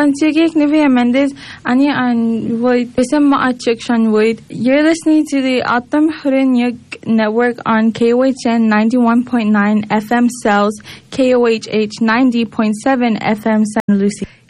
Contigig Nivea Mendes, Ani and Void, Isam Atchikshan Void. You're listening to the Atam Hurinyag Network on KOHN 91.9 FM Cells, KOHH 90.7 FM San Lucie.